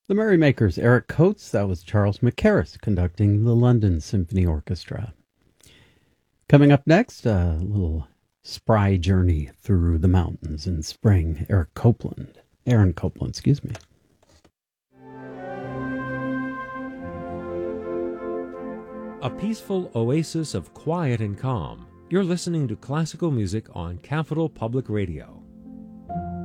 The Merrymakers, Eric Coates, that was Charles McCarris conducting the London Symphony Orchestra. Coming up next, a little spry journey through the mountains in spring. Aaron Copland, excuse me. A peaceful oasis of quiet and calm. You're listening to classical music on Capital Public Radio.